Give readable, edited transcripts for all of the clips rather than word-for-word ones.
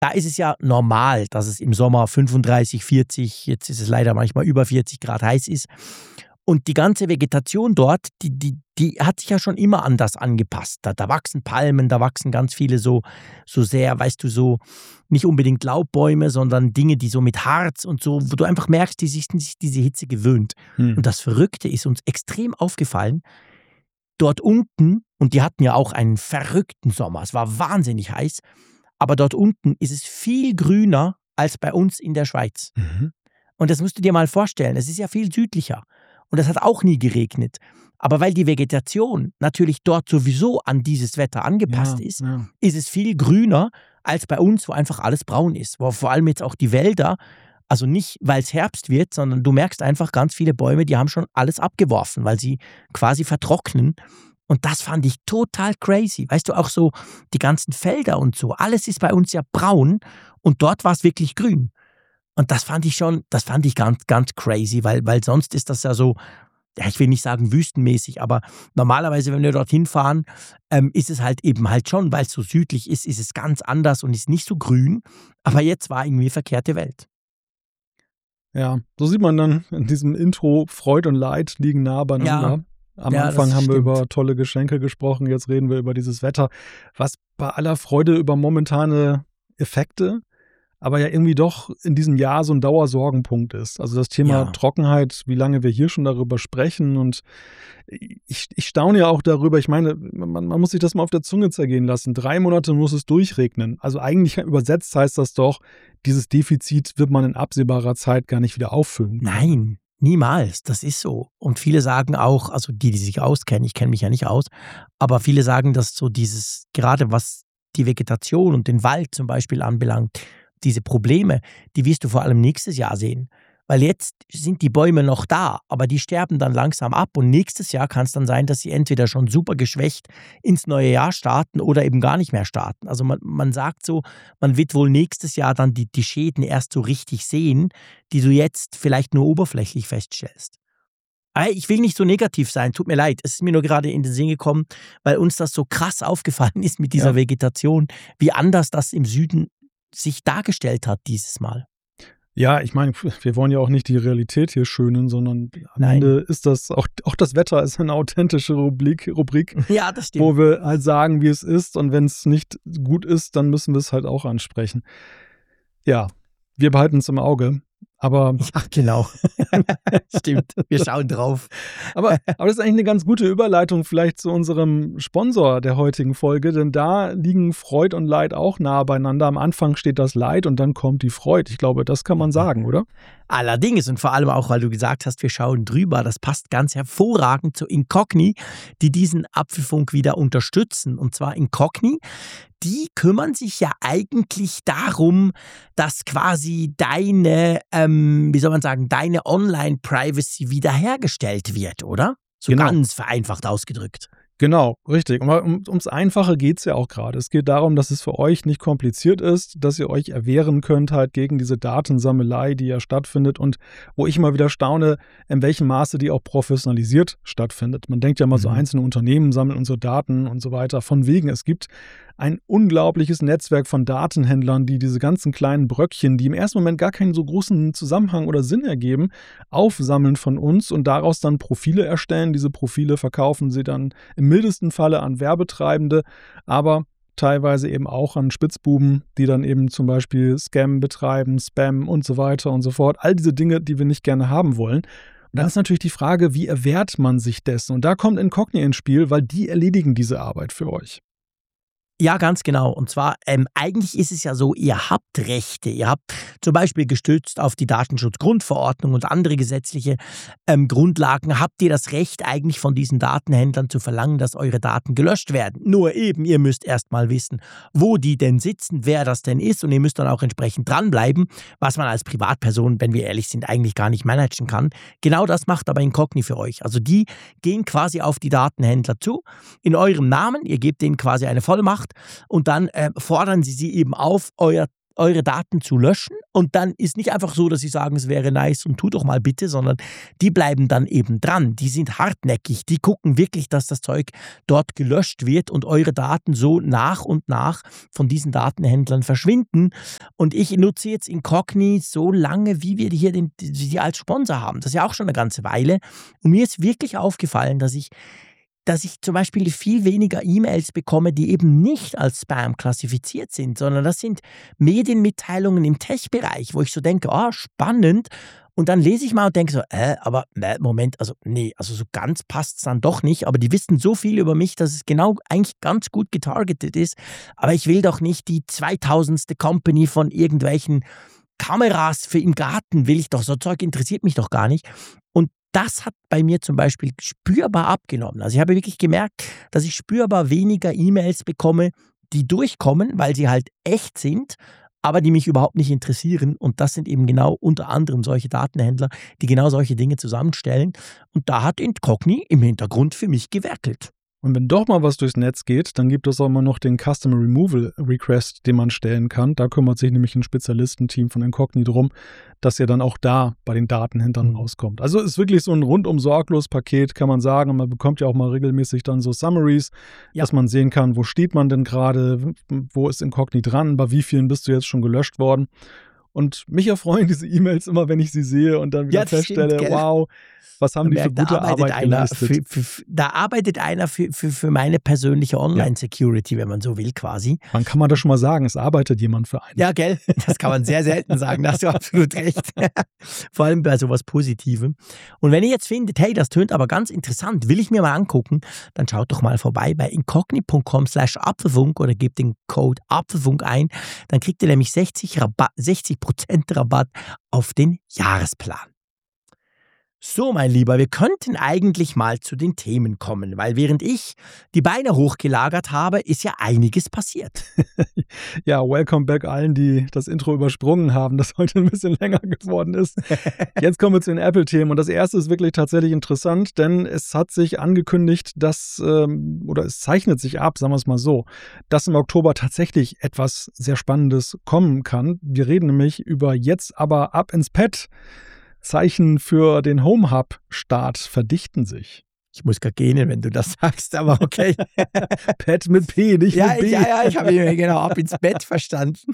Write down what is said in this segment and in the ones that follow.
Da ist es ja normal, dass es im Sommer 35, 40, jetzt ist es leider manchmal über 40 Grad heiß ist. Und die ganze Vegetation dort, die hat sich ja schon immer an das angepasst. Da wachsen Palmen, da wachsen ganz viele so sehr, weißt du, so nicht unbedingt Laubbäume, sondern Dinge, die so mit Harz und so, wo du einfach merkst, die sind sich diese Hitze gewöhnt. Und das Verrückte ist uns extrem aufgefallen, dort unten, und die hatten ja auch einen verrückten Sommer, es war wahnsinnig heiß, aber dort unten ist es viel grüner als bei uns in der Schweiz. Und das musst du dir mal vorstellen, es ist ja viel südlicher. Und es hat auch nie geregnet. Aber weil die Vegetation natürlich dort sowieso an dieses Wetter angepasst ist, ist es viel grüner als bei uns, wo einfach alles braun ist. Wo vor allem jetzt auch die Wälder, also nicht, weil es Herbst wird, sondern du merkst einfach ganz viele Bäume, die haben schon alles abgeworfen, weil sie quasi vertrocknen. Und das fand ich total crazy. Weißt du, auch so die ganzen Felder und so, alles ist bei uns ja braun und dort war es wirklich grün. Und das fand ich ganz, ganz crazy, weil sonst ist das ja so, ja, ich will nicht sagen wüstenmäßig, aber normalerweise, wenn wir dorthin fahren, ist es halt eben halt schon, weil es so südlich ist es ganz anders und ist nicht so grün. Aber jetzt war irgendwie verkehrte Welt. Ja, so sieht man dann in diesem Intro, Freud und Leid liegen nah beieinander. Am Anfang haben wir über tolle Geschenke gesprochen, jetzt reden wir über dieses Wetter. Was bei aller Freude über momentane Effekte, aber ja irgendwie doch in diesem Jahr so ein Dauersorgenpunkt ist. Also das Thema Trockenheit, wie lange wir hier schon darüber sprechen, und ich staune ja auch darüber, ich meine, man muss sich das mal auf der Zunge zergehen lassen. 3 Monate muss es durchregnen. Also eigentlich übersetzt heißt das doch, dieses Defizit wird man in absehbarer Zeit gar nicht wieder auffüllen können. Nein, niemals, das ist so. Und viele sagen auch, also die sich auskennen, ich kenne mich ja nicht aus, aber viele sagen, dass so dieses, gerade was die Vegetation und den Wald zum Beispiel anbelangt, diese Probleme, die wirst du vor allem nächstes Jahr sehen. Weil jetzt sind die Bäume noch da, aber die sterben dann langsam ab und nächstes Jahr kann es dann sein, dass sie entweder schon super geschwächt ins neue Jahr starten oder eben gar nicht mehr starten. Also man sagt so, man wird wohl nächstes Jahr dann die Schäden erst so richtig sehen, die du jetzt vielleicht nur oberflächlich feststellst. Ich will nicht so negativ sein, tut mir leid. Es ist mir nur gerade in den Sinn gekommen, weil uns das so krass aufgefallen ist mit dieser Vegetation, wie anders das im Süden sich dargestellt hat dieses Mal. Ja, ich meine, wir wollen ja auch nicht die Realität hier schönen, sondern am Ende ist das, auch das Wetter ist eine authentische Rubrik, ja, das stimmt, wo wir halt sagen, wie es ist, und wenn es nicht gut ist, dann müssen wir es halt auch ansprechen. Ja, wir behalten es im Auge. Aber ja, genau. Stimmt, wir schauen drauf. Aber das ist eigentlich eine ganz gute Überleitung vielleicht zu unserem Sponsor der heutigen Folge, denn da liegen Freud und Leid auch nah beieinander. Am Anfang steht das Leid und dann kommt die Freude. Ich glaube, das kann man sagen, oder? Allerdings, und vor allem auch, weil du gesagt hast, wir schauen drüber, das passt ganz hervorragend zu Incogni, die diesen Apfelfunk wieder unterstützen. Und zwar Incogni, die kümmern sich ja eigentlich darum, dass quasi deine deine Online-Privacy wiederhergestellt wird, oder? So genau. Ganz vereinfacht ausgedrückt. Genau, richtig. Und ums Einfache geht es ja auch gerade. Es geht darum, dass es für euch nicht kompliziert ist, dass ihr euch erwehren könnt halt gegen diese Datensammelei, die ja stattfindet und wo ich immer wieder staune, in welchem Maße die auch professionalisiert stattfindet. Man denkt ja mal, so einzelne Unternehmen sammeln unsere Daten und so weiter. Von wegen, es gibt ein unglaubliches Netzwerk von Datenhändlern, die diese ganzen kleinen Bröckchen, die im ersten Moment gar keinen so großen Zusammenhang oder Sinn ergeben, aufsammeln von uns und daraus dann Profile erstellen. Diese Profile verkaufen sie dann im mildesten Falle an Werbetreibende, aber teilweise eben auch an Spitzbuben, die dann eben zum Beispiel Scam betreiben, Spam und so weiter und so fort. All diese Dinge, die wir nicht gerne haben wollen. Und dann ist natürlich die Frage, wie erwehrt man sich dessen? Und da kommt Incogni ins Spiel, weil die erledigen diese Arbeit für euch. Ja, ganz genau. Und zwar, eigentlich ist es ja so, ihr habt Rechte. Ihr habt zum Beispiel gestützt auf die Datenschutzgrundverordnung und andere gesetzliche Grundlagen, habt ihr das Recht eigentlich von diesen Datenhändlern zu verlangen, dass eure Daten gelöscht werden. Nur eben, ihr müsst erst mal wissen, wo die denn sitzen, wer das denn ist, und ihr müsst dann auch entsprechend dranbleiben, was man als Privatperson, wenn wir ehrlich sind, eigentlich gar nicht managen kann. Genau das macht aber Incogni für euch. Also die gehen quasi auf die Datenhändler zu, in eurem Namen, ihr gebt denen quasi eine Vollmacht, und dann fordern sie eben auf, euer eure Daten zu löschen und dann ist nicht einfach so, dass sie sagen, es wäre nice und tu doch mal bitte, sondern die bleiben dann eben dran. Die sind hartnäckig, die gucken wirklich, dass das Zeug dort gelöscht wird und eure Daten so nach und nach von diesen Datenhändlern verschwinden. Und ich nutze jetzt Incogni so lange, wie wir hier die als Sponsor haben. Das ist ja auch schon eine ganze Weile. Und mir ist wirklich aufgefallen, dass ich zum Beispiel viel weniger E-Mails bekomme, die eben nicht als Spam klassifiziert sind, sondern das sind Medienmitteilungen im Tech-Bereich, wo ich so denke, spannend. Und dann lese ich mal und denke so, aber Moment, also so ganz passt es dann doch nicht. Aber die wissen so viel über mich, dass es genau eigentlich ganz gut getargetet ist. Aber ich will doch nicht die 2000. Company von irgendwelchen Kameras für im Garten, will ich doch, so Zeug interessiert mich doch gar nicht. Und das hat bei mir zum Beispiel spürbar abgenommen. Also ich habe wirklich gemerkt, dass ich spürbar weniger E-Mails bekomme, die durchkommen, weil sie halt echt sind, aber die mich überhaupt nicht interessieren. Und das sind eben genau unter anderem solche Datenhändler, die genau solche Dinge zusammenstellen. Und da hat Incogni im Hintergrund für mich gewerkelt. Und wenn doch mal was durchs Netz geht, dann gibt es auch immer noch den Custom Removal Request, den man stellen kann. Da kümmert sich nämlich ein Spezialistenteam von Incogni drum, dass er dann auch da bei den Datenhändlern rauskommt. Also ist wirklich so ein rundum sorglos Paket, kann man sagen. Und man bekommt ja auch mal regelmäßig dann so Summaries, dass man sehen kann, wo steht man denn gerade, wo ist Incogni dran, bei wie vielen bist du jetzt schon gelöscht worden. Und mich erfreuen diese E-Mails immer, wenn ich sie sehe und dann wieder feststelle, stimmt, wow, was haben die für gute Arbeit geleistet. Da arbeitet einer für meine persönliche Online-Security, wenn man so will, quasi. Man kann das schon mal sagen, es arbeitet jemand für einen. Ja, gell? Das kann man sehr selten sagen, da hast du absolut recht. Vor allem bei sowas Positivem. Und wenn ihr jetzt findet, hey, das tönt aber ganz interessant, will ich mir mal angucken, dann schaut doch mal vorbei bei incogni.com/Apfelfunk oder gebt den Code Apfelfunk ein. Dann kriegt ihr nämlich 60% Rabatt auf den Jahresplan. So, mein Lieber, wir könnten eigentlich mal zu den Themen kommen, weil während ich die Beine hochgelagert habe, ist ja einiges passiert. Ja, welcome back allen, die das Intro übersprungen haben, das heute ein bisschen länger geworden ist. Jetzt kommen wir zu den Apple-Themen und das erste ist wirklich tatsächlich interessant, denn es hat sich angekündigt, oder es zeichnet sich ab, sagen wir es mal so, dass im Oktober tatsächlich etwas sehr Spannendes kommen kann. Wir reden nämlich über jetzt aber ab ins Pad. Zeichen für den Home Hub-Start verdichten sich. Ich muss gar gähnen, wenn du das sagst, aber okay. Pad mit P, nicht mit B. Ja, ich habe ihn genau ab ins Bett verstanden.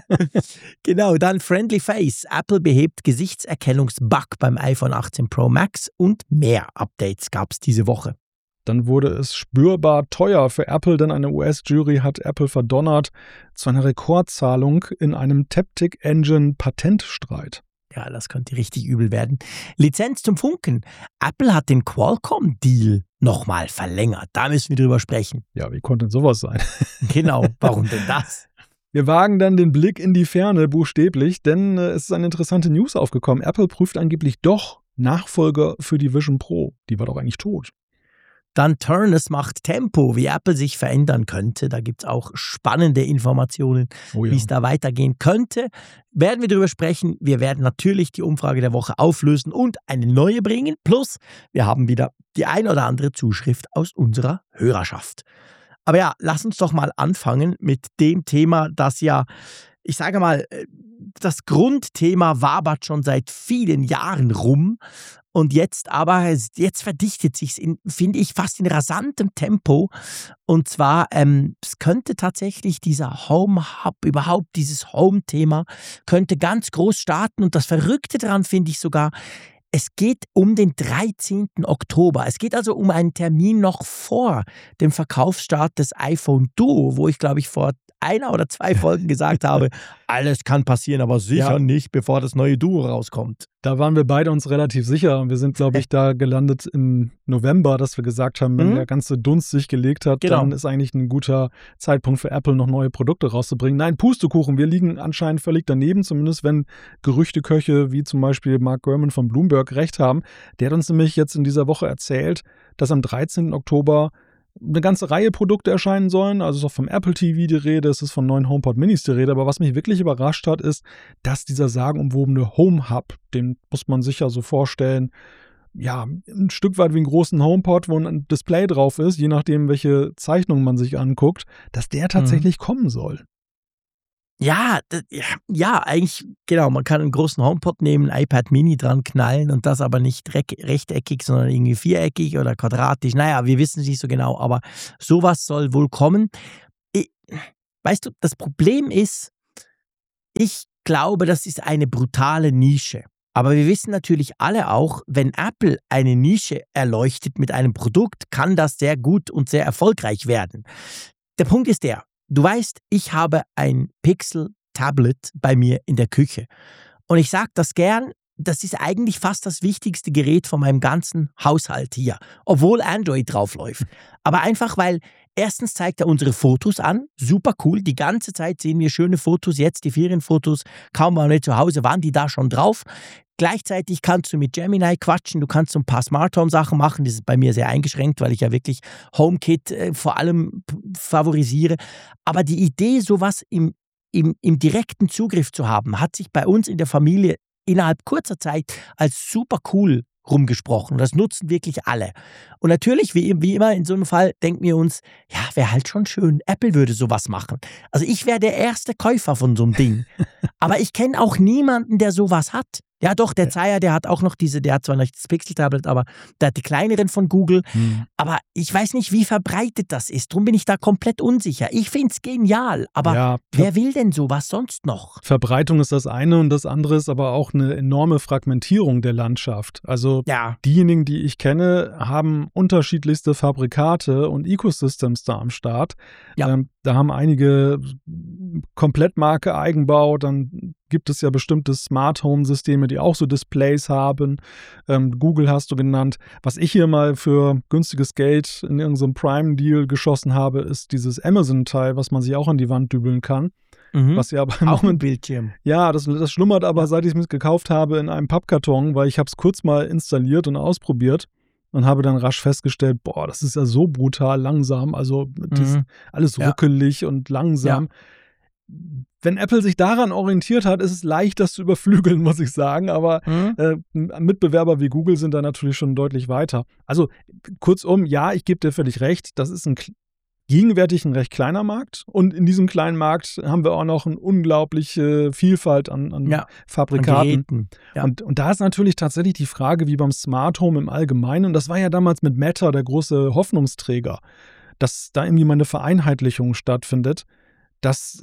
Genau, dann Friendly Face. Apple behebt Gesichtserkennungsbug beim iPhone 18 Pro Max und mehr Updates gab es diese Woche. Dann wurde es spürbar teuer für Apple, denn eine US-Jury hat Apple verdonnert zu einer Rekordzahlung in einem Taptic Engine Patentstreit. Ja, das könnte richtig übel werden. Lizenz zum Funken. Apple hat den Qualcomm-Deal nochmal verlängert. Da müssen wir drüber sprechen. Ja, wie konnte denn sowas sein? Genau, warum denn das? Wir wagen dann den Blick in die Ferne, buchstäblich, denn es ist eine interessante News aufgekommen. Apple prüft angeblich doch Nachfolger für die Vision Pro. Die war doch eigentlich tot. Dann Turnus macht Tempo, wie Apple sich verändern könnte. Da gibt es auch spannende Informationen, wie es da weitergehen könnte. Werden wir darüber sprechen. Wir werden natürlich die Umfrage der Woche auflösen und eine neue bringen. Plus, wir haben wieder die ein oder andere Zuschrift aus unserer Hörerschaft. Aber ja, lass uns doch mal anfangen mit dem Thema, das ja, ich sage mal, das Grundthema wabert schon seit vielen Jahren rum. Und jetzt verdichtet sich es, finde ich, fast in rasantem Tempo. Und zwar, es könnte tatsächlich dieser Home-Hub, überhaupt dieses Home-Thema, könnte ganz groß starten. Und das Verrückte daran finde ich sogar, es geht um den 13. Oktober. Es geht also um einen Termin noch vor dem Verkaufsstart des iPhone Duo, wo ich, glaube ich, vor 1 oder 2 Folgen gesagt habe, alles kann passieren, aber sicher nicht, bevor das neue Duo rauskommt. Da waren wir beide uns relativ sicher. Wir sind, glaube ich, da gelandet im November, dass wir gesagt haben, wenn der ganze Dunst sich gelegt hat, dann ist eigentlich ein guter Zeitpunkt für Apple, noch neue Produkte rauszubringen. Nein, Pustekuchen, wir liegen anscheinend völlig daneben, zumindest wenn Gerüchteköche wie zum Beispiel Mark Gurman von Bloomberg recht haben. Der hat uns nämlich jetzt in dieser Woche erzählt, dass am 13. Oktober eine ganze Reihe Produkte erscheinen sollen. Also ist auch vom Apple TV die Rede, es ist von neuen HomePod Minis die Rede. Aber was mich wirklich überrascht hat, ist, dass dieser sagenumwobene Home Hub, den muss man sich ja so vorstellen, ja, ein Stück weit wie einen großen HomePod, wo ein Display drauf ist, je nachdem, welche Zeichnung man sich anguckt, dass der tatsächlich kommen soll. Ja, eigentlich, genau. Man kann einen großen HomePod nehmen, ein iPad Mini dran knallen und das aber nicht rechteckig, sondern irgendwie viereckig oder quadratisch. Naja, wir wissen es nicht so genau, aber sowas soll wohl kommen. Weißt du, das Problem ist, ich glaube, das ist eine brutale Nische. Aber wir wissen natürlich alle auch, wenn Apple eine Nische erleuchtet mit einem Produkt, kann das sehr gut und sehr erfolgreich werden. Der Punkt ist der, du weißt, ich habe ein Pixel-Tablet bei mir in der Küche. Und ich sage das gern, das ist eigentlich fast das wichtigste Gerät von meinem ganzen Haushalt hier, obwohl Android draufläuft. Aber einfach, weil erstens zeigt er unsere Fotos an, super cool, die ganze Zeit sehen wir schöne Fotos, jetzt die Ferienfotos, kaum waren wir zu Hause, waren die da schon drauf. Gleichzeitig kannst du mit Gemini quatschen, du kannst so ein paar Smart Home Sachen machen, das ist bei mir sehr eingeschränkt, weil ich ja wirklich HomeKit vor allem favorisiere. Aber die Idee, sowas im direkten Zugriff zu haben, hat sich bei uns in der Familie innerhalb kurzer Zeit als super cool rumgesprochen. Das nutzen wirklich alle. Und natürlich, wie immer in so einem Fall, denken wir uns, ja, wäre halt schon schön, Apple würde sowas machen. Also ich wäre der erste Käufer von so einem Ding. Aber ich kenne auch niemanden, der sowas hat. Ja doch, der Zaya, der hat auch noch der hat zwar nicht das Pixel-Tablet, aber der hat die kleineren von Google. Aber ich weiß nicht, wie verbreitet das ist. Darum bin ich da komplett unsicher. Ich finde es genial, aber wer will denn sowas sonst noch? Verbreitung ist das eine und das andere ist aber auch eine enorme Fragmentierung der Landschaft. Also diejenigen, die ich kenne, haben unterschiedlichste Fabrikate und Ecosystems da am Start. Ja. Da haben einige Komplettmarke Eigenbau, dann gibt es ja bestimmte Smart Home Systeme, die auch so Displays haben. Google hast du genannt. Was ich hier mal für günstiges Geld in irgendeinem Prime-Deal geschossen habe, ist dieses Amazon-Teil, was man sich auch an die Wand dübeln kann. Was ja aber auch ein Bildschirm. Ja, das schlummert aber, seit ich es gekauft habe, in einem Pappkarton, weil ich habe es kurz mal installiert und ausprobiert und habe dann rasch festgestellt, boah, das ist ja so brutal langsam, also alles ruckelig und langsam. Ja. Wenn Apple sich daran orientiert hat, ist es leicht, das zu überflügeln, muss ich sagen. Aber Mitbewerber wie Google sind da natürlich schon deutlich weiter. Also kurzum, ja, ich gebe dir völlig recht, das ist gegenwärtig ein recht kleiner Markt. Und in diesem kleinen Markt haben wir auch noch eine unglaubliche Vielfalt an Fabrikaten. An ja. Und da ist natürlich tatsächlich die Frage, wie beim Smart Home im Allgemeinen, und das war ja damals mit Meta der große Hoffnungsträger, dass da irgendwie mal eine Vereinheitlichung stattfindet, dass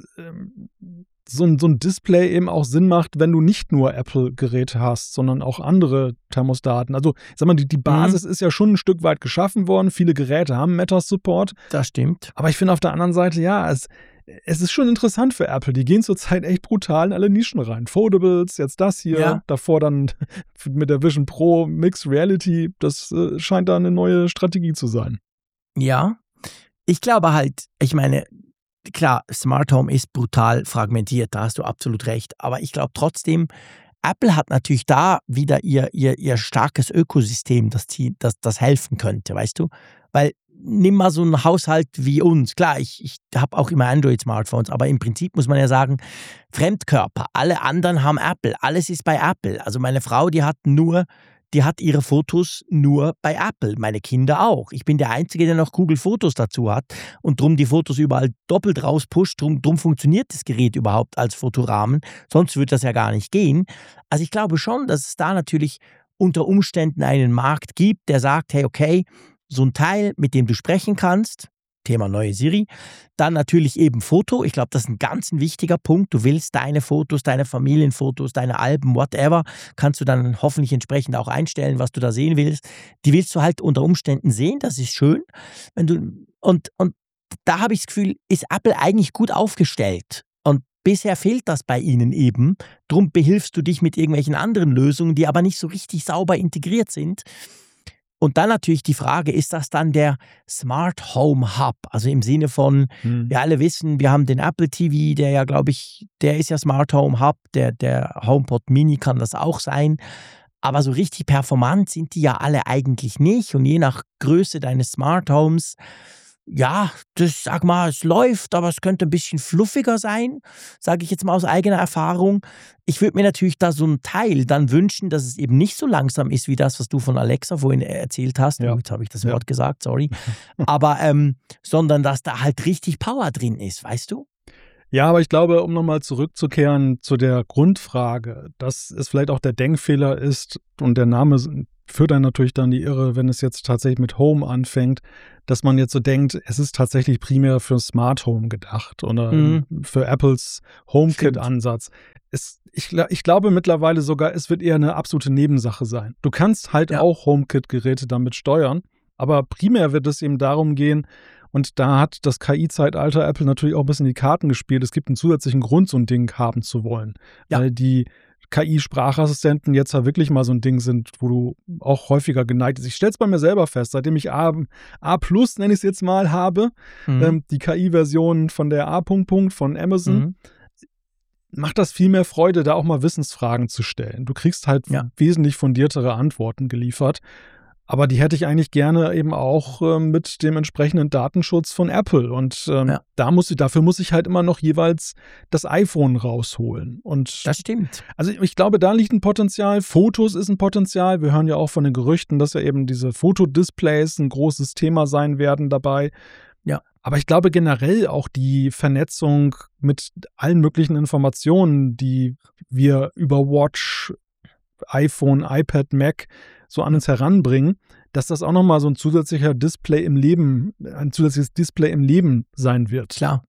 so ein Display eben auch Sinn macht, wenn du nicht nur Apple-Geräte hast, sondern auch andere Thermostaten. Also, sag mal, die Basis ist ja schon ein Stück weit geschaffen worden. Viele Geräte haben Meta-Support. Das stimmt. Aber ich finde auf der anderen Seite, ja, es ist schon interessant für Apple. Die gehen zurzeit echt brutal in alle Nischen rein. Foldables, jetzt das hier, davor dann mit der Vision Pro Mixed Reality. Das scheint da eine neue Strategie zu sein. Ja, ich glaube halt, ich meine, klar, Smart Home ist brutal fragmentiert, da hast du absolut recht. Aber ich glaube trotzdem, Apple hat natürlich da wieder ihr starkes Ökosystem, das helfen könnte, weißt du? Weil nimm mal so einen Haushalt wie uns. Klar, ich habe auch immer Android-Smartphones, aber im Prinzip muss man ja sagen, Fremdkörper. Alle anderen haben Apple. Alles ist bei Apple. Also meine Frau, die hat ihre Fotos nur bei Apple, meine Kinder auch. Ich bin der Einzige, der noch Google Fotos dazu hat und drum die Fotos überall doppelt rauspusht. Drum funktioniert das Gerät überhaupt als Fotorahmen, sonst würde das ja gar nicht gehen. Also ich glaube schon, dass es da natürlich unter Umständen einen Markt gibt, der sagt, hey, okay, so ein Teil, mit dem du sprechen kannst, Thema neue Siri, dann natürlich eben Foto. Ich glaube, das ist ein ganz wichtiger Punkt. Du willst deine Fotos, deine Familienfotos, deine Alben, whatever, kannst du dann hoffentlich entsprechend auch einstellen, was du da sehen willst. Die willst du halt unter Umständen sehen, das ist schön. Und da habe ich das Gefühl, ist Apple eigentlich gut aufgestellt. Und bisher fehlt das bei ihnen eben. Drum behilfst du dich mit irgendwelchen anderen Lösungen, die aber nicht so richtig sauber integriert sind. Und dann natürlich die Frage, ist das dann der Smart Home Hub? Also im Sinne von, wir alle wissen, wir haben den Apple TV, der ja, glaube ich, der ist ja Smart Home Hub, der HomePod Mini kann das auch sein. Aber so richtig performant sind die ja alle eigentlich nicht. Und je nach Größe deines Smart Homes, ja, sag mal, es läuft, aber es könnte ein bisschen fluffiger sein, sage ich jetzt mal aus eigener Erfahrung. Ich würde mir natürlich da so ein Teil dann wünschen, dass es eben nicht so langsam ist, wie das, was du von Alexa vorhin erzählt hast. Ja. Jetzt habe ich das Wort gesagt, sorry. Aber, sondern dass da halt richtig Power drin ist, weißt du? Ja, aber ich glaube, um nochmal zurückzukehren zu der Grundfrage, dass es vielleicht auch der Denkfehler ist und der Name führt dann natürlich dann die Irre, wenn es jetzt tatsächlich mit Home anfängt, dass man jetzt so denkt, es ist tatsächlich primär für Smart Home gedacht oder für Apples HomeKit-Ansatz. Ich glaube mittlerweile sogar, es wird eher eine absolute Nebensache sein. Du kannst halt auch HomeKit-Geräte damit steuern, aber primär wird es eben darum gehen, und da hat das KI-Zeitalter Apple natürlich auch ein bisschen die Karten gespielt. Es gibt einen zusätzlichen Grund, so ein Ding haben zu wollen. Ja. Weil die KI-Sprachassistenten jetzt ja wirklich mal so ein Ding sind, wo du auch häufiger geneigt bist. Ich stelle es bei mir selber fest, seitdem ich A+, nenne ich es jetzt mal, habe, die KI-Version von der A. von Amazon, macht das viel mehr Freude, da auch mal Wissensfragen zu stellen. Du kriegst halt wesentlich fundiertere Antworten geliefert. Aber die hätte ich eigentlich gerne eben auch mit dem entsprechenden Datenschutz von Apple. Und dafür muss ich halt immer noch jeweils das iPhone rausholen. Und das stimmt. Also ich glaube, da liegt ein Potenzial. Fotos ist ein Potenzial. Wir hören ja auch von den Gerüchten, dass ja eben diese Fotodisplays ein großes Thema sein werden dabei. Ja. Aber ich glaube generell auch die Vernetzung mit allen möglichen Informationen, die wir über Watch, iPhone, iPad, Mac so an uns heranbringen, dass das auch nochmal so ein zusätzliches Display im Leben sein wird. Klar.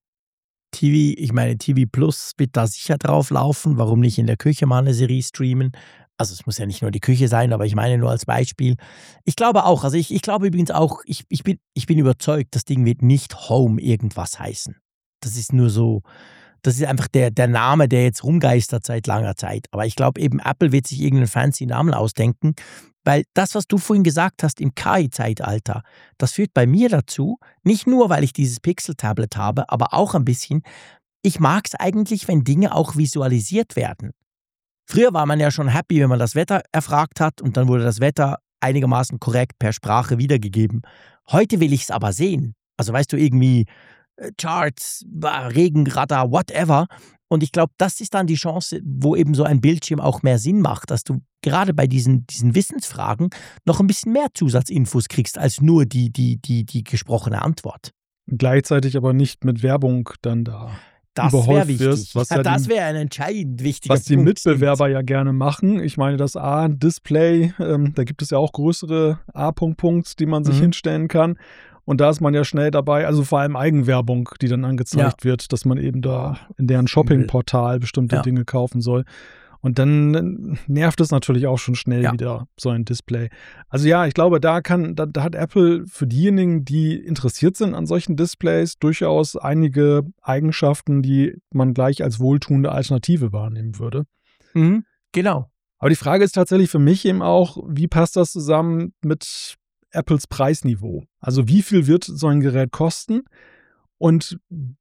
TV Plus wird da sicher drauf laufen. Warum nicht in der Küche mal eine Serie streamen? Also es muss ja nicht nur die Küche sein, aber ich meine nur als Beispiel. Ich glaube auch, also ich glaube übrigens auch, ich bin überzeugt, das Ding wird nicht Home irgendwas heißen. Das ist nur so, das ist einfach der Name, der jetzt rumgeistert seit langer Zeit. Aber ich glaube eben, Apple wird sich irgendeinen fancy Namen ausdenken, weil das, was du vorhin gesagt hast im KI-Zeitalter, das führt bei mir dazu, nicht nur, weil ich dieses Pixel-Tablet habe, aber auch ein bisschen, ich mag es eigentlich, wenn Dinge auch visualisiert werden. Früher war man ja schon happy, wenn man das Wetter erfragt hat und dann wurde das Wetter einigermaßen korrekt per Sprache wiedergegeben. Heute will ich es aber sehen. Also weißt du, irgendwie Charts, Regenradar, whatever. Und ich glaube, das ist dann die Chance, wo eben so ein Bildschirm auch mehr Sinn macht, dass du gerade bei diesen Wissensfragen noch ein bisschen mehr Zusatzinfos kriegst, als nur die gesprochene Antwort. Gleichzeitig aber nicht mit Werbung dann da. Das wäre wichtig. Das wäre ein entscheidend wichtiger Punkt. Was die Mitbewerber ja gerne machen. Ich meine, das A-Display, da gibt es ja auch größere A-Punkt, die man sich hinstellen kann. Und da ist man ja schnell dabei, also vor allem Eigenwerbung, die dann angezeigt wird, dass man eben da in deren Shoppingportal bestimmte Dinge kaufen soll. Und dann nervt es natürlich auch schon schnell wieder, so ein Display. Also ja, ich glaube, da hat Apple für diejenigen, die interessiert sind an solchen Displays, durchaus einige Eigenschaften, die man gleich als wohltuende Alternative wahrnehmen würde. Genau. Aber die Frage ist tatsächlich für mich eben auch, wie passt das zusammen mit Apples Preisniveau? Also wie viel wird so ein Gerät kosten? Und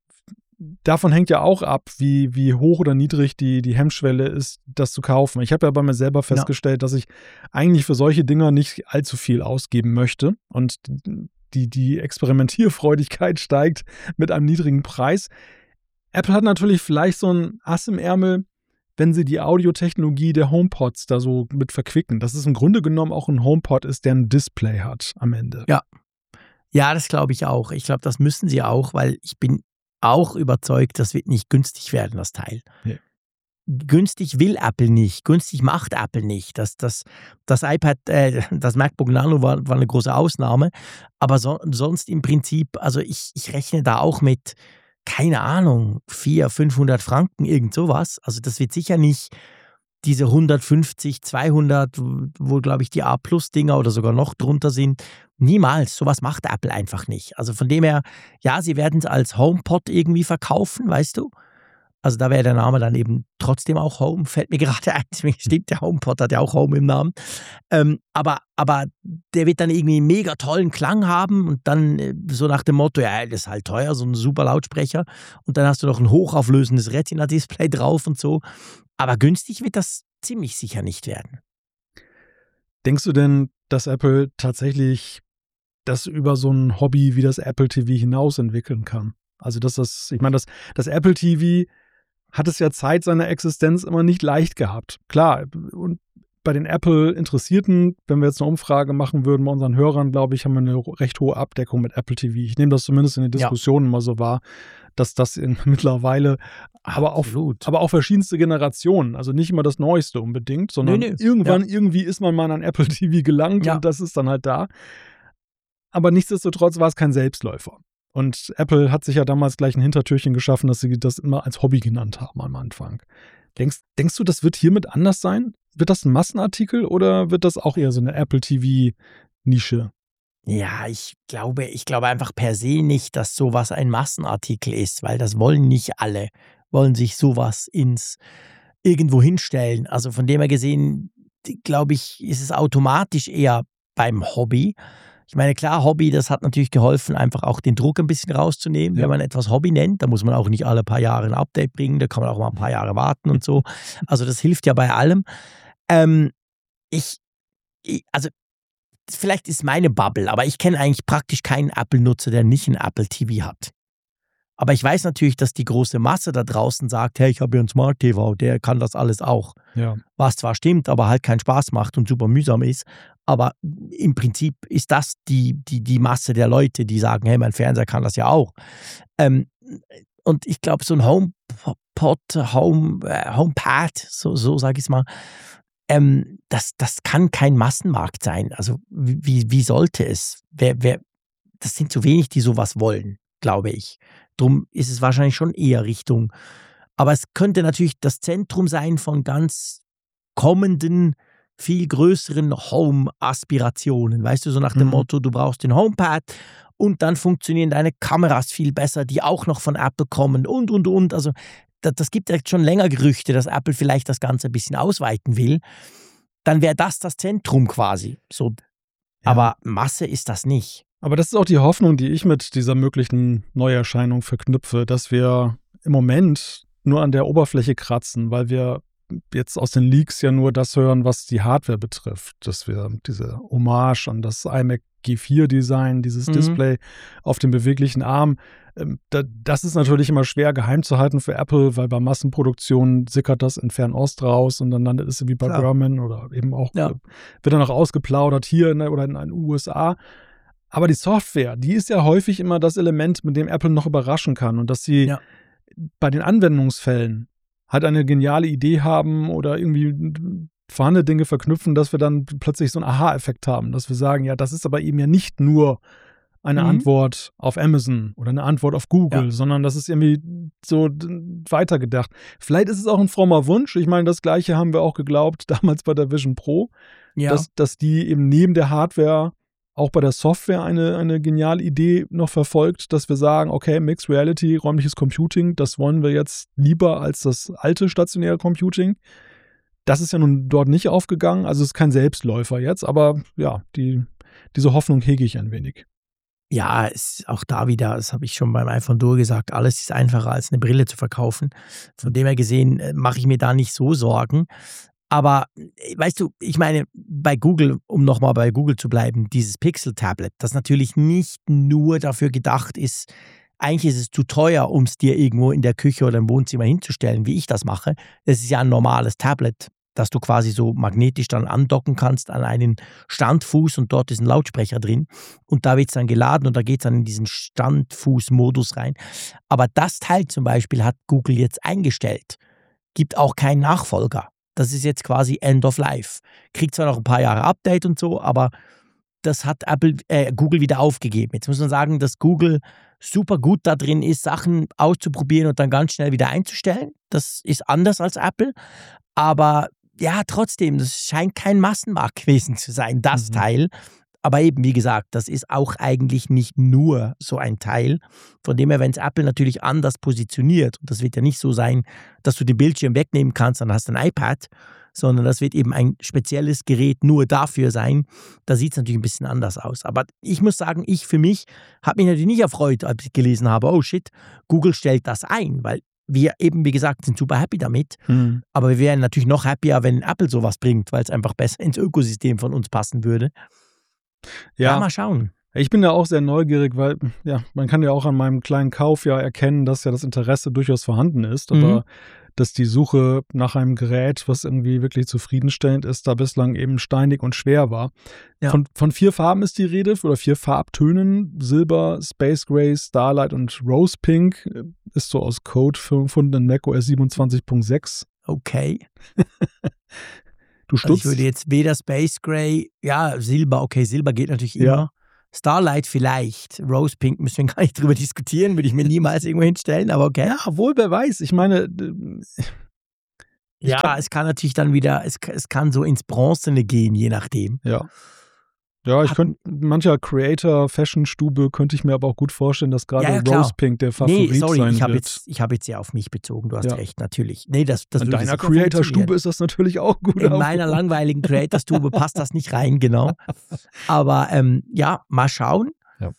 davon hängt ja auch ab, wie hoch oder niedrig die Hemmschwelle ist, das zu kaufen. Ich habe ja bei mir selber festgestellt, dass ich eigentlich für solche Dinger nicht allzu viel ausgeben möchte. Und die Experimentierfreudigkeit steigt mit einem niedrigen Preis. Apple hat natürlich vielleicht so ein Ass im Ärmel, wenn sie die Audiotechnologie der HomePods da so mit verquicken. Dass es im Grunde genommen auch ein HomePod ist, der ein Display hat am Ende. Ja, das glaube ich auch. Ich glaube, das müssen sie auch, weil ich bin auch überzeugt, das wird nicht günstig werden, das Teil. Nee. Günstig will Apple nicht, günstig macht Apple nicht. Das iPad, das MacBook Nano war eine große Ausnahme, aber sonst im Prinzip, also ich rechne da auch mit, keine Ahnung, 400-500 Franken, irgend sowas. Also das wird sicher nicht diese 150, 200, wo glaube ich die A-Plus-Dinger oder sogar noch drunter sind. Niemals, sowas macht Apple einfach nicht. Also von dem her, ja, sie werden es als HomePod irgendwie verkaufen, weißt du? Also da wäre der Name dann eben trotzdem auch Home, fällt mir gerade ein. Stimmt, der HomePod hat ja auch Home im Namen. Aber der wird dann irgendwie einen mega tollen Klang haben und dann so nach dem Motto, ja, das ist halt teuer, so ein super Lautsprecher. Und dann hast du noch ein hochauflösendes Retina-Display drauf und so. Aber günstig wird das ziemlich sicher nicht werden. Denkst du denn, dass Apple tatsächlich das über so ein Hobby wie das Apple TV hinaus entwickeln kann? Also das Apple TV hat es ja Zeit seiner Existenz immer nicht leicht gehabt. Klar, und bei den Apple-Interessierten, wenn wir jetzt eine Umfrage machen würden bei unseren Hörern, glaube ich, haben wir eine recht hohe Abdeckung mit Apple TV. Ich nehme das zumindest in den Diskussionen mal so wahr, dass das mittlerweile, aber auch verschiedenste Generationen, also nicht immer das Neueste unbedingt, sondern irgendwie ist man mal an Apple TV gelangt und das ist dann halt da. Aber nichtsdestotrotz war es kein Selbstläufer. Und Apple hat sich ja damals gleich ein Hintertürchen geschaffen, dass sie das immer als Hobby genannt haben am Anfang. Denkst du, das wird hiermit anders sein? Wird das ein Massenartikel oder wird das auch eher so eine Apple TV-Nische? Ja, ich glaube einfach per se nicht, dass sowas ein Massenartikel ist, weil das wollen nicht alle, wollen sich sowas irgendwo hinstellen. Also von dem her gesehen, glaube ich, ist es automatisch eher beim Hobby. Ich meine, klar, Hobby, das hat natürlich geholfen, einfach auch den Druck ein bisschen rauszunehmen, wenn man etwas Hobby nennt. Da muss man auch nicht alle paar Jahre ein Update bringen, da kann man auch mal ein paar Jahre warten und so. Also das hilft ja bei allem. Also vielleicht ist meine Bubble, aber ich kenne eigentlich praktisch keinen Apple-Nutzer, der nicht ein Apple TV hat. Aber ich weiß natürlich, dass die große Masse da draußen sagt, hey, ich habe hier einen Smart TV, der kann das alles auch. Ja. Was zwar stimmt, aber halt keinen Spaß macht und super mühsam ist. Aber im Prinzip ist das die Masse der Leute, die sagen, hey, mein Fernseher kann das ja auch. Und ich glaube, so ein HomePad, so sage ich es mal, das kann kein Massenmarkt sein. Also wie sollte es? Das sind zu wenig, die sowas wollen, glaube ich. Drum ist es wahrscheinlich schon eher Richtung. Aber es könnte natürlich das Zentrum sein von ganz kommenden, viel größeren Home-Aspirationen. Weißt du, so nach dem Motto, du brauchst den HomePad und dann funktionieren deine Kameras viel besser, die auch noch von Apple kommen und. Also das gibt ja schon länger Gerüchte, dass Apple vielleicht das Ganze ein bisschen ausweiten will. Dann wäre das Zentrum quasi. So. Ja. Aber Masse ist das nicht. Aber das ist auch die Hoffnung, die ich mit dieser möglichen Neuerscheinung verknüpfe, dass wir im Moment nur an der Oberfläche kratzen, weil wir jetzt aus den Leaks ja nur das hören, was die Hardware betrifft, dass wir diese Hommage an das iMac G4-Design, dieses Display auf dem beweglichen Arm, das ist natürlich immer schwer geheim zu halten für Apple, weil bei Massenproduktion sickert das in Fernost raus und dann landet es wie bei Grumman oder eben auch, wird dann auch ausgeplaudert hier oder in den USA. Aber die Software, die ist ja häufig immer das Element, mit dem Apple noch überraschen kann und dass sie bei den Anwendungsfällen halt eine geniale Idee haben oder irgendwie vorhandene Dinge verknüpfen, dass wir dann plötzlich so einen Aha-Effekt haben, dass wir sagen, ja, das ist aber eben ja nicht nur eine Antwort auf Amazon oder eine Antwort auf Google, sondern das ist irgendwie so weitergedacht. Vielleicht ist es auch ein frommer Wunsch. Ich meine, das Gleiche haben wir auch geglaubt damals bei der Vision Pro, dass die eben neben der Hardware auch bei der Software eine geniale Idee noch verfolgt, dass wir sagen, okay, Mixed Reality, räumliches Computing, das wollen wir jetzt lieber als das alte stationäre Computing. Das ist ja nun dort nicht aufgegangen, also es ist kein Selbstläufer jetzt, aber ja, diese Hoffnung hege ich ein wenig. Ja, es ist auch da wieder, das habe ich schon beim iPhone Duo gesagt, alles ist einfacher als eine Brille zu verkaufen. Von dem her gesehen mache ich mir da nicht so Sorgen. Aber weißt du, ich meine, bei Google, um nochmal bei Google zu bleiben, dieses Pixel-Tablet, das natürlich nicht nur dafür gedacht ist, eigentlich ist es zu teuer, um es dir irgendwo in der Küche oder im Wohnzimmer hinzustellen, wie ich das mache. Es ist ja ein normales Tablet, das du quasi so magnetisch dann andocken kannst an einen Standfuß und dort ist ein Lautsprecher drin und da wird es dann geladen und da geht es dann in diesen Standfuß-Modus rein. Aber das Teil zum Beispiel hat Google jetzt eingestellt. Gibt auch keinen Nachfolger. Das ist jetzt quasi End of Life. Kriegt zwar noch ein paar Jahre Update und so, aber das hat Google wieder aufgegeben. Jetzt muss man sagen, dass Google super gut da drin ist, Sachen auszuprobieren und dann ganz schnell wieder einzustellen. Das ist anders als Apple. Aber ja, trotzdem, das scheint kein Massenmarkt gewesen zu sein, das Teil. Aber eben, wie gesagt, das ist auch eigentlich nicht nur so ein Teil. Von dem her, wenn es Apple natürlich anders positioniert, und das wird ja nicht so sein, dass du den Bildschirm wegnehmen kannst, dann hast du ein iPad, sondern das wird eben ein spezielles Gerät nur dafür sein. Da sieht es natürlich ein bisschen anders aus. Aber ich muss sagen, ich für mich habe mich natürlich nicht erfreut, als ich gelesen habe, oh shit, Google stellt das ein, weil wir eben, wie gesagt, sind super happy damit. Aber wir wären natürlich noch happier, wenn Apple sowas bringt, weil es einfach besser ins Ökosystem von uns passen würde. Ja, mal schauen. Ich bin ja auch sehr neugierig, weil man kann ja auch an meinem kleinen Kauf ja erkennen, dass ja das Interesse durchaus vorhanden ist. Aber dass die Suche nach einem Gerät, was irgendwie wirklich zufriedenstellend ist, da bislang eben steinig und schwer war. Ja. Von 4 Farben ist die Rede, oder 4 Farbtönen. Silber, Space Gray, Starlight und Rose Pink. Ist so aus Code gefunden in macOS 27.6. Okay. Du stutzt? Also ich würde jetzt weder Space Gray, ja, Silber, okay, Silber geht natürlich immer. Ja. Starlight vielleicht. Rose Pink müssen wir gar nicht drüber diskutieren, würde ich mir niemals irgendwo hinstellen, aber okay. Ja, wohl, wer weiß. Ich meine, es kann natürlich dann wieder, es kann so ins Bronzene gehen, je nachdem. Ja. Ja, ich könnte, mancher Creator-Fashion-Stube könnte ich mir aber auch gut vorstellen, dass gerade Rose Pink der Favorit sein wird. Ich habe jetzt ja auf mich bezogen, du hast recht, natürlich. Nee, in deiner Creator-Stube ist das natürlich auch gut. In meiner langweiligen Creator-Stube passt das nicht rein, genau. Aber mal schauen.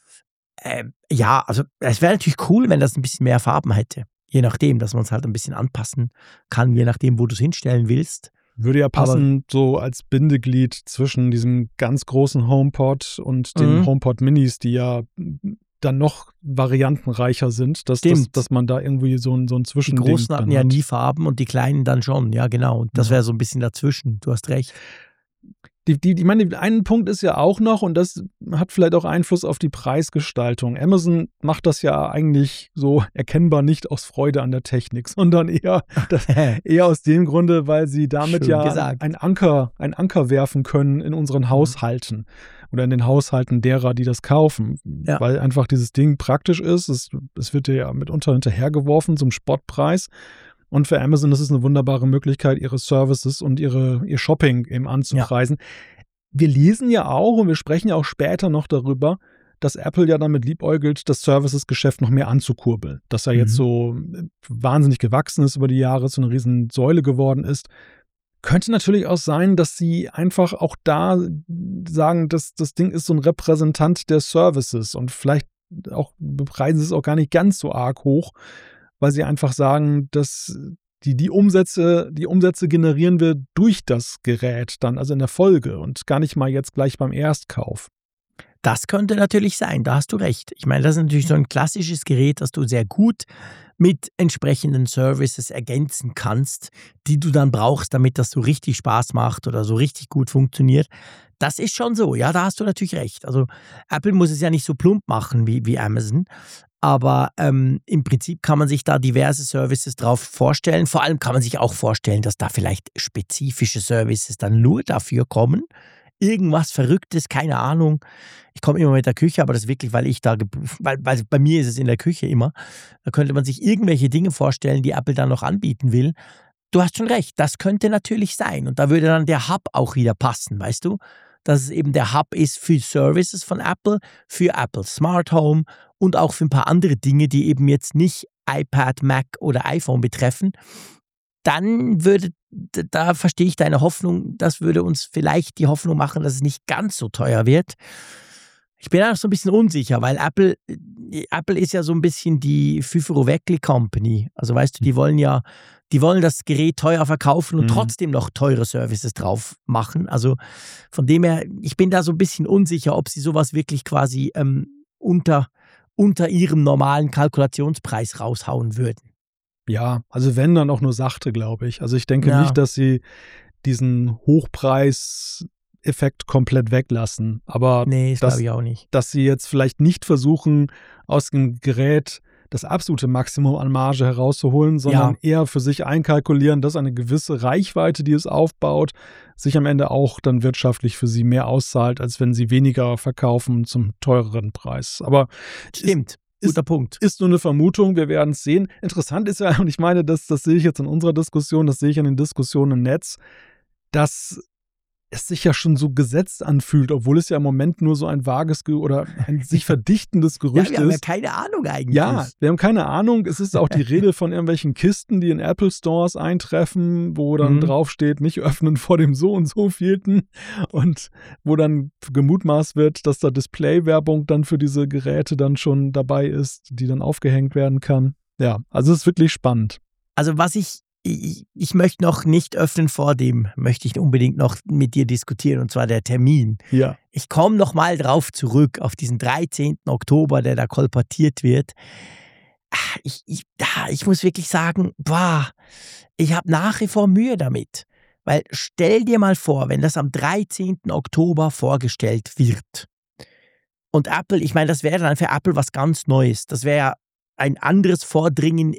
Ja. Also es wäre natürlich cool, wenn das ein bisschen mehr Farben hätte. Je nachdem, dass man es halt ein bisschen anpassen kann, je nachdem, wo du es hinstellen willst. Würde ja passen, so als Bindeglied zwischen diesem ganz großen HomePod und den HomePod Minis, die ja dann noch variantenreicher sind, dass man da irgendwie so ein Zwischending. Die großen hatten ja nie Farben und die kleinen dann schon, ja genau. Und das wäre so ein bisschen dazwischen, du hast recht. Ich meine, einen Punkt ist ja auch noch, und das hat vielleicht auch Einfluss auf die Preisgestaltung. Amazon macht das ja eigentlich so erkennbar nicht aus Freude an der Technik, sondern eher aus dem Grunde, weil sie damit einen Anker werfen können in unseren Haushalten oder in den Haushalten derer, die das kaufen. Ja. Weil einfach dieses Ding praktisch ist. Es wird ja mitunter hinterhergeworfen zum Spottpreis. Und für Amazon ist es eine wunderbare Möglichkeit, ihre Services und ihr Shopping eben anzupreisen. Ja. Wir lesen ja auch und wir sprechen ja auch später noch darüber, dass Apple ja damit liebäugelt, das Services-Geschäft noch mehr anzukurbeln. Dass er jetzt so wahnsinnig gewachsen ist über die Jahre, zu einer riesen Säule geworden ist. Könnte natürlich auch sein, dass sie einfach auch da sagen, dass das Ding ist so ein Repräsentant der Services und vielleicht auch bepreisen sie es auch gar nicht ganz so arg hoch, weil sie einfach sagen, dass die Umsätze generieren wir durch das Gerät dann, also in der Folge und gar nicht mal jetzt gleich beim Erstkauf. Das könnte natürlich sein, da hast du recht. Ich meine, das ist natürlich so ein klassisches Gerät, das du sehr gut mit entsprechenden Services ergänzen kannst, die du dann brauchst, damit das so richtig Spaß macht oder so richtig gut funktioniert. Das ist schon so, ja, da hast du natürlich recht. Also Apple muss es ja nicht so plump machen wie Amazon, aber im Prinzip kann man sich da diverse Services drauf vorstellen. Vor allem kann man sich auch vorstellen, dass da vielleicht spezifische Services dann nur dafür kommen. Irgendwas Verrücktes, keine Ahnung. Ich komme immer mit der Küche, aber das ist wirklich, weil bei mir ist es in der Küche immer. Da könnte man sich irgendwelche Dinge vorstellen, die Apple dann noch anbieten will. Du hast schon recht, das könnte natürlich sein. Und da würde dann der Hub auch wieder passen, weißt du? Dass es eben der Hub ist für Services von Apple, für Apple Smart Home und auch für ein paar andere Dinge, die eben jetzt nicht iPad, Mac oder iPhone betreffen. Dann da verstehe ich deine Hoffnung, das würde uns vielleicht die Hoffnung machen, dass es nicht ganz so teuer wird. Ich bin auch so ein bisschen unsicher, weil Apple ist ja so ein bisschen die Fufero-Weckli-Company. Also weißt du, die wollen das Gerät teuer verkaufen und trotzdem noch teure Services drauf machen. Also von dem her, ich bin da so ein bisschen unsicher, ob sie sowas wirklich quasi unter ihrem normalen Kalkulationspreis raushauen würden. Ja, also wenn, dann auch nur sachte, glaube ich. Also ich denke nicht, dass sie diesen Hochpreis-Effekt komplett weglassen. Aber nee, das glaube ich auch nicht. Dass sie jetzt vielleicht nicht versuchen, aus dem Gerät das absolute Maximum an Marge herauszuholen, sondern eher für sich einkalkulieren, dass eine gewisse Reichweite, die es aufbaut, sich am Ende auch dann wirtschaftlich für sie mehr auszahlt, als wenn sie weniger verkaufen zum teureren Preis. Aber stimmt. Guter Punkt. Ist nur eine Vermutung, wir werden es sehen. Interessant ist ja, und ich meine, das sehe ich jetzt in unserer Diskussion, das sehe ich in den Diskussionen im Netz, dass es sich ja schon so gesetzt anfühlt, obwohl es ja im Moment nur so ein vages oder ein sich verdichtendes Gerücht ist. Ja, wir haben ja keine Ahnung eigentlich. Ja, wir haben keine Ahnung. Es ist auch die Rede von irgendwelchen Kisten, die in Apple Stores eintreffen, wo dann draufsteht, nicht öffnen vor dem so und so vielten und wo dann gemutmaßt wird, dass da Display-Werbung dann für diese Geräte dann schon dabei ist, die dann aufgehängt werden kann. Ja, also es ist wirklich spannend. Also was ich möchte noch nicht öffnen, vor dem möchte ich unbedingt noch mit dir diskutieren, und zwar der Termin. Ja. Ich komme noch mal drauf zurück, auf diesen 13. Oktober, der da kolportiert wird. ich muss wirklich sagen, ich habe nach wie vor Mühe damit. Weil stell dir mal vor, wenn das am 13. Oktober vorgestellt wird und Apple, ich meine, das wäre dann für Apple was ganz Neues. Das wäre ja ein anderes Vordringen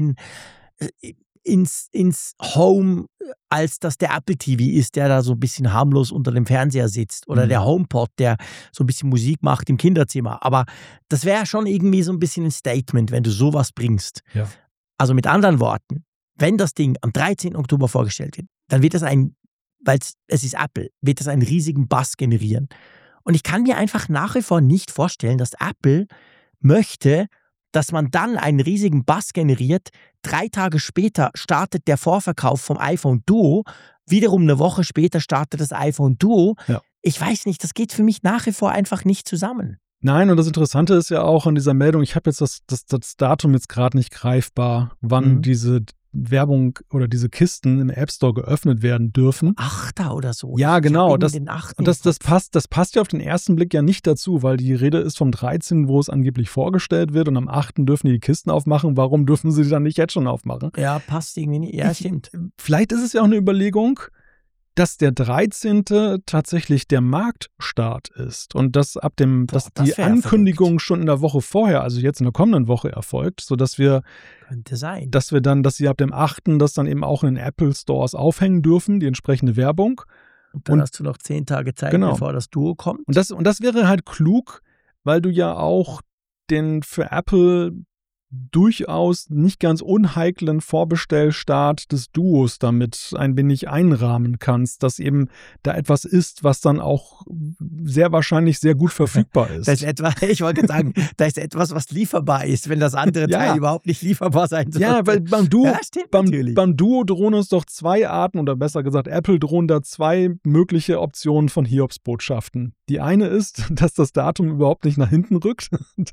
ins Home, als das der Apple TV ist, der da so ein bisschen harmlos unter dem Fernseher sitzt. Oder der HomePod, der so ein bisschen Musik macht im Kinderzimmer. Aber das wäre schon irgendwie so ein bisschen ein Statement, wenn du sowas bringst. Ja. Also mit anderen Worten, wenn das Ding am 13. Oktober vorgestellt wird, dann wird das weil es ist Apple, wird das einen riesigen Buzz generieren. Und ich kann mir einfach nach wie vor nicht vorstellen, dass Apple möchte, dass man dann einen riesigen Buzz generiert. 3 Tage später startet der Vorverkauf vom iPhone Duo. Wiederum eine Woche später startet das iPhone Duo. Ja. Ich weiß nicht, das geht für mich nach wie vor einfach nicht zusammen. Nein, und das Interessante ist ja auch an dieser Meldung, ich habe jetzt das Datum jetzt gerade nicht greifbar, wann diese Werbung oder diese Kisten im App Store geöffnet werden dürfen. 8. oder so. Ja, genau. Das passt ja auf den ersten Blick ja nicht dazu, weil die Rede ist vom 13., wo es angeblich vorgestellt wird und am 8. dürfen die Kisten aufmachen. Warum dürfen sie dann nicht jetzt schon aufmachen? Ja, passt irgendwie nicht. Ja, stimmt. Vielleicht ist es ja auch eine Überlegung, dass der 13. tatsächlich der Marktstart ist und dass dass die Ankündigung schon in der Woche vorher, also jetzt in der kommenden Woche erfolgt, sodass könnte sein. dass sie ab dem 8. das dann eben auch in den Apple Stores aufhängen dürfen, die entsprechende Werbung. Und dann hast du noch 10 Tage Zeit, bevor das Duo kommt. Und das wäre halt klug, weil du ja auch den für Apple durchaus nicht ganz unheiklen Vorbestellstart des Duos damit ein wenig einrahmen kannst, dass eben da etwas ist, was dann auch sehr wahrscheinlich sehr gut verfügbar ist. Ich wollte sagen, da ist etwas, was lieferbar ist, wenn das andere Teil überhaupt nicht lieferbar sein soll. Ja, weil beim Duo drohen uns doch 2 Arten, oder besser gesagt, Apple drohen da 2 mögliche Optionen von Hiobsbotschaften. Die eine ist, dass das Datum überhaupt nicht nach hinten rückt,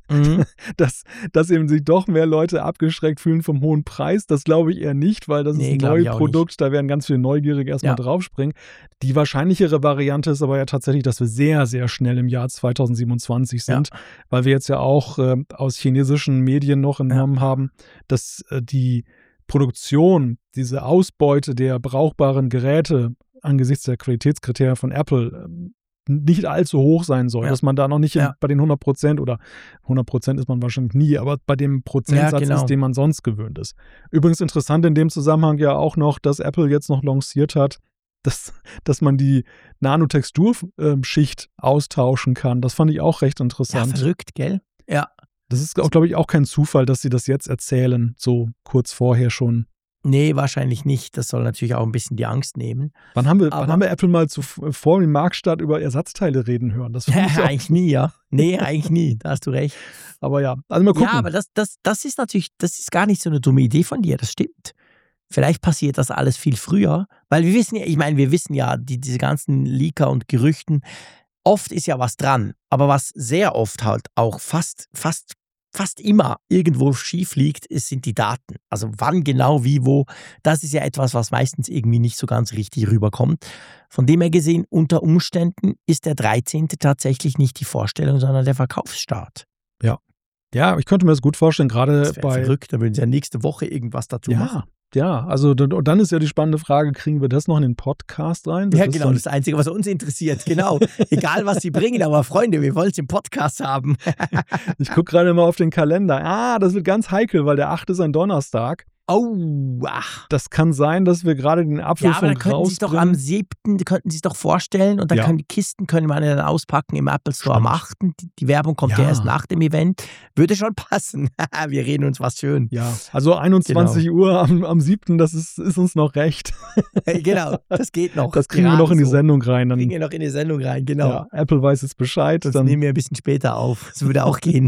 dass eben sich doch mehr Leute abgeschreckt fühlen vom hohen Preis. Das glaube ich eher nicht, weil das ist ein neues Produkt, da werden ganz viele Neugierige erstmal draufspringen. Die wahrscheinlichere Variante ist aber ja tatsächlich, dass wir sehr, sehr schnell im Jahr 2027 sind, weil wir jetzt ja auch aus chinesischen Medien noch entnommen haben, dass die Produktion, diese Ausbeute der brauchbaren Geräte angesichts der Qualitätskriterien von Apple nicht allzu hoch sein soll, dass man da noch nicht bei den 100% oder 100% ist man wahrscheinlich nie, aber bei dem Prozentsatz ist, den man sonst gewöhnt ist. Übrigens interessant in dem Zusammenhang ja auch noch, dass Apple jetzt noch lanciert hat, dass man die Nanotexturschicht austauschen kann. Das fand ich auch recht interessant. Ja, verrückt, gell? Ja. Das ist, glaube ich, auch kein Zufall, dass sie das jetzt erzählen, so kurz vorher schon. Nee, wahrscheinlich nicht. Das soll natürlich auch ein bisschen die Angst nehmen. Wann haben wir Apple mal vor dem Marktstart über Ersatzteile reden hören? Das eigentlich nie, ja. Nee, eigentlich nie. Da hast du recht. Aber ja, also mal gucken. Ja, aber das ist natürlich, das ist gar nicht so eine dumme Idee von dir. Das stimmt. Vielleicht passiert das alles viel früher, weil wir wissen ja, diese ganzen Leaker und Gerüchten, oft ist ja was dran. Aber was sehr oft halt auch fast immer irgendwo schief liegt, sind die Daten. Also wann genau, wie, wo. Das ist ja etwas, was meistens irgendwie nicht so ganz richtig rüberkommt. Von dem her gesehen, unter Umständen ist der 13. tatsächlich nicht die Vorstellung, sondern der Verkaufsstart. Ja. Ja, ich könnte mir das gut vorstellen, gerade bei... verrückt, da würden sie ja nächste Woche irgendwas dazu machen. Ja, also dann ist ja die spannende Frage, kriegen wir das noch in den Podcast rein? Das ist das Einzige, was uns interessiert, genau. Egal, was sie bringen, aber Freunde, wir wollen es im Podcast haben. Ich gucke gerade mal auf den Kalender. Das wird ganz heikel, weil der 8. ist ein Donnerstag. Oh, ach. Das kann sein, dass wir gerade den Apfel von rausbringen. Doch am 7. könnten Sie es doch vorstellen und dann können die Kisten können wir dann auspacken im Apple Store am 8. Die Werbung kommt ja erst nach dem Event. Würde schon passen. Wir reden uns was schön. Ja, also 21 Uhr am 7. Das ist uns noch recht. Genau, das geht noch. Das kriegen wir noch in die Sendung rein. Kriegen wir noch in die Sendung rein, genau. Ja, Apple weiß jetzt Bescheid. Das nehmen wir ein bisschen später auf. Das würde auch gehen.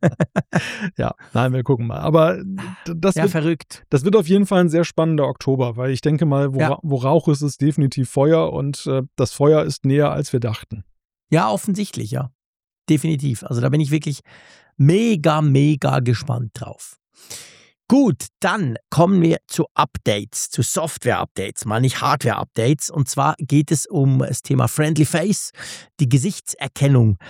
Ja, nein, wir gucken mal. Aber das wird verrückt. Das wird auf jeden Fall ein sehr spannender Oktober, weil ich denke mal, wo Rauch ist, ist definitiv Feuer und das Feuer ist näher, als wir dachten. Ja, offensichtlich, ja. Definitiv. Also da bin ich wirklich mega, mega gespannt drauf. Gut, dann kommen wir zu Updates, zu Software-Updates, mal nicht Hardware-Updates. Und zwar geht es um das Thema Friendly Face, die Gesichtserkennung.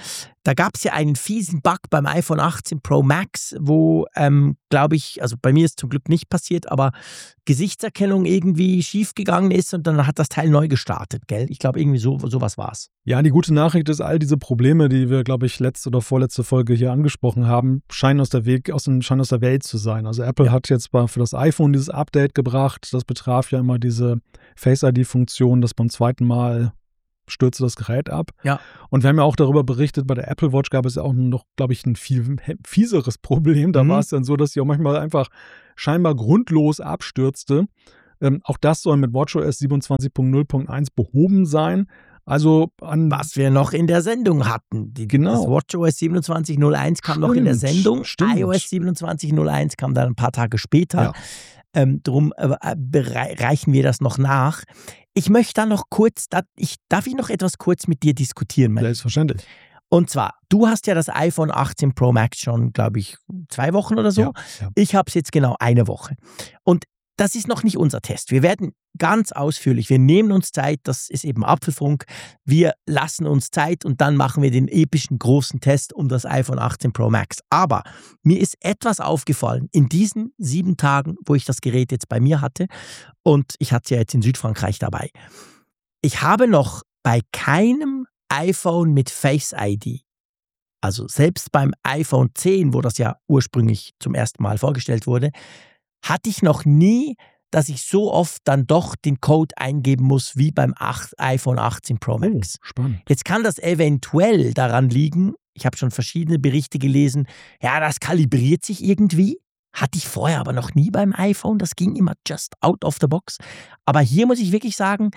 Da gab es ja einen fiesen Bug beim iPhone 18 Pro Max, wo, glaube ich, also bei mir ist zum Glück nicht passiert, aber Gesichtserkennung irgendwie schiefgegangen ist und dann hat das Teil neu gestartet, gell? Ich glaube, irgendwie sowas war es. Ja, die gute Nachricht ist, all diese Probleme, die wir, glaube ich, letzte oder vorletzte Folge hier angesprochen haben, scheinen aus der Welt zu sein. Also Apple hat jetzt für das iPhone dieses Update gebracht. Das betraf ja immer diese Face-ID-Funktion, dass beim zweiten Mal stürzte das Gerät ab. Ja. Und wir haben ja auch darüber berichtet, bei der Apple Watch gab es ja auch noch, glaube ich, ein viel fieseres Problem. Da war es dann so, dass sie auch manchmal einfach scheinbar grundlos abstürzte. Auch das soll mit WatchOS 27.0.1 behoben sein. Also was wir noch in der Sendung hatten. Genau. Das WatchOS 27.01 kam noch in der Sendung. Stimmt. iOS 27.01 kam dann ein paar Tage später. Ja. Drum reichen wir das noch nach. Ich möchte da noch kurz, darf ich noch etwas kurz mit dir diskutieren? Selbstverständlich. Und zwar, du hast ja das iPhone 18 Pro Max schon, glaube ich, 2 Wochen oder so. Ja. Ich habe es jetzt genau 1 Woche. Und das ist noch nicht unser Test. Wir werden ganz ausführlich, wir nehmen uns Zeit, das ist eben Apfelfunk, wir lassen uns Zeit und dann machen wir den epischen großen Test um das iPhone 18 Pro Max. Aber mir ist etwas aufgefallen in diesen 7 Tagen, wo ich das Gerät jetzt bei mir hatte und ich hatte es ja jetzt in Südfrankreich dabei. Ich habe noch bei keinem iPhone mit Face ID, also selbst beim iPhone 10, wo das ja ursprünglich zum ersten Mal vorgestellt wurde, hatte ich noch nie, dass ich so oft dann doch den Code eingeben muss wie beim iPhone 18 Pro Max. Oh, spannend. Jetzt kann das eventuell daran liegen, ich habe schon verschiedene Berichte gelesen, ja, das kalibriert sich irgendwie. Hatte ich vorher aber noch nie beim iPhone, das ging immer just out of the box. Aber hier muss ich wirklich sagen,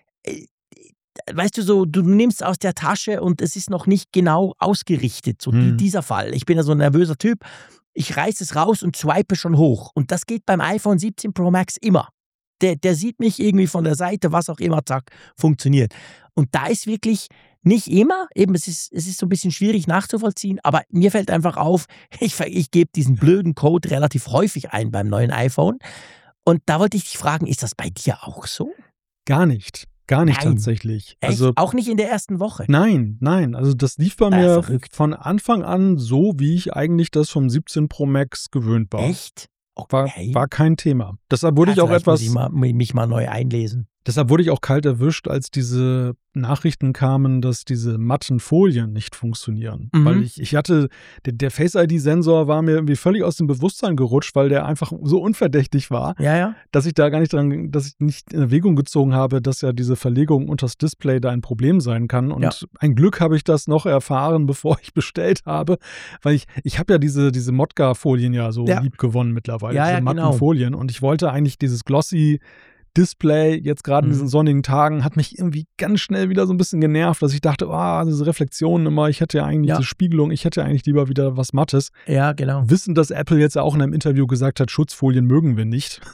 weißt du so, du nimmst es aus der Tasche und es ist noch nicht genau ausgerichtet, so dieser Fall. Ich bin ja so ein nervöser Typ. Ich reiße es raus und swipe schon hoch. Und das geht beim iPhone 17 Pro Max immer. Der sieht mich irgendwie von der Seite, was auch immer, zack, funktioniert. Und da ist wirklich nicht immer, eben es ist so ein bisschen schwierig nachzuvollziehen, aber mir fällt einfach auf, ich gebe diesen blöden Code relativ häufig ein beim neuen iPhone. Und da wollte ich dich fragen, ist das bei dir auch so? Gar nicht. Gar nicht Nein. Tatsächlich. Echt? Also, auch nicht in der ersten Woche? Nein. Also das lief bei mir verrückt. von Anfang an so, wie ich eigentlich das vom 17 Pro Max gewöhnt war. Echt? Okay. War kein Thema. Deshalb wurde ich auch Vielleicht etwas. muss ich mich mal neu einlesen. Deshalb wurde ich auch kalt erwischt, als diese Nachrichten kamen, dass diese matten Folien nicht funktionieren. Weil ich hatte, der Face-ID-Sensor war mir irgendwie völlig aus dem Bewusstsein gerutscht, weil der einfach so unverdächtig war, dass ich da gar nicht dass ich nicht in Erwägung gezogen habe, dass ja diese Verlegung unters Display da ein Problem sein kann. Und ein Glück habe ich das noch erfahren, bevor ich bestellt habe, weil ich habe ja diese Modga-Folien ja so lieb gewonnen mittlerweile, diese matten Folien. Und ich wollte eigentlich dieses glossy Display, jetzt gerade in diesen sonnigen Tagen, hat mich irgendwie ganz schnell wieder so ein bisschen genervt, dass ich dachte, diese Reflexionen immer, ich hätte ja eigentlich diese Spiegelung, ich hätte ja eigentlich lieber wieder was Mattes. Ja, genau. Wissen, dass Apple jetzt auch in einem Interview gesagt hat, Schutzfolien mögen wir nicht.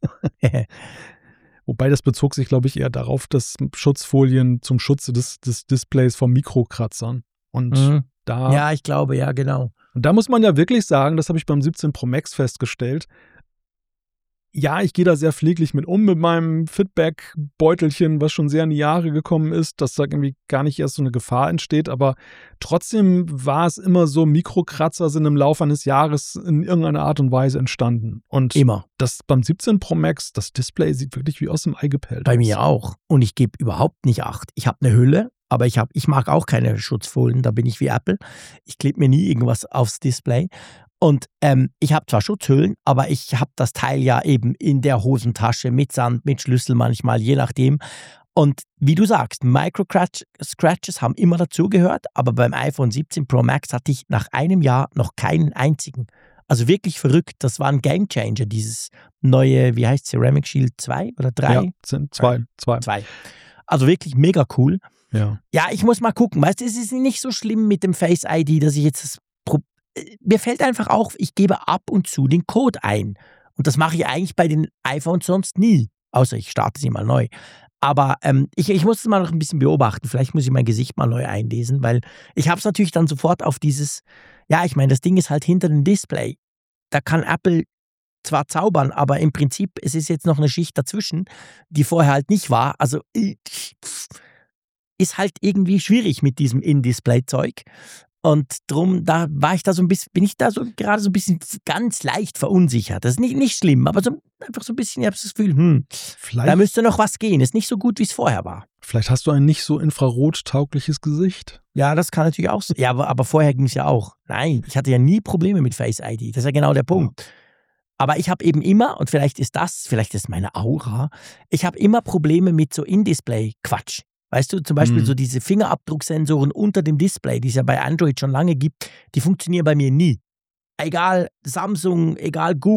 Wobei das bezog sich, glaube ich, eher darauf, dass Schutzfolien zum Schutze des Displays vor Mikrokratzern. Und da. Ja, ich glaube, ja, genau. Und da muss man ja wirklich sagen, das habe ich beim 17 Pro Max festgestellt, ja, ich gehe da sehr pfleglich mit meinem Fitback-Beutelchen, was schon sehr in die Jahre gekommen ist, dass da irgendwie gar nicht erst so eine Gefahr entsteht, aber trotzdem war es immer so, Mikrokratzer sind im Laufe eines Jahres in irgendeiner Art und Weise entstanden. Und immer. Das beim 17 Pro Max, das Display sieht wirklich wie aus dem Ei gepellt aus. Bei mir auch. Und ich gebe überhaupt nicht Acht. Ich habe eine Hülle, aber ich mag auch keine Schutzfolien, da bin ich wie Apple. Ich klebe mir nie irgendwas aufs Display. Und ich habe zwar Schutzhüllen, aber ich habe das Teil ja eben in der Hosentasche mit Sand, mit Schlüssel manchmal, je nachdem. Und wie du sagst, Micro-Scratches haben immer dazugehört, aber beim iPhone 17 Pro Max hatte ich nach einem Jahr noch keinen einzigen. Also wirklich verrückt, das war ein Gamechanger, dieses neue, wie heißt Ceramic Shield 2 oder 3? Ja, sind zwei. Also wirklich mega cool. Ja, ich muss mal gucken, weißt du, es ist nicht so schlimm mit dem Face ID, dass ich jetzt mir fällt einfach auf, ich gebe ab und zu den Code ein. Und das mache ich eigentlich bei den iPhones sonst nie. Außer ich starte sie mal neu. Aber ich muss es mal noch ein bisschen beobachten. Vielleicht muss ich mein Gesicht mal neu einlesen, weil ich habe es natürlich dann sofort auf dieses, ich meine, das Ding ist halt hinter dem Display. Da kann Apple zwar zaubern, aber im Prinzip, es ist jetzt noch eine Schicht dazwischen, die vorher halt nicht war. Also ist halt irgendwie schwierig mit diesem In-Display-Zeug. Und drum, da war ich da so ein bisschen, bin ich da so gerade so ein bisschen ganz leicht verunsichert. Das ist nicht schlimm, aber so, einfach so ein bisschen, ich habe das Gefühl, da müsste noch was gehen. Ist nicht so gut, wie es vorher war. Vielleicht hast du ein nicht so infrarottaugliches Gesicht. Ja, das kann natürlich auch sein. Ja, aber vorher ging es ja auch. Nein, ich hatte ja nie Probleme mit Face ID. Das ist ja genau der Punkt. Aber ich habe eben immer, und vielleicht ist meine Aura, ich habe immer Probleme mit so In-Display-Quatsch. Weißt du, zum Beispiel so diese Fingerabdrucksensoren unter dem Display, die es ja bei Android schon lange gibt, die funktionieren bei mir nie. Egal Samsung, egal Google.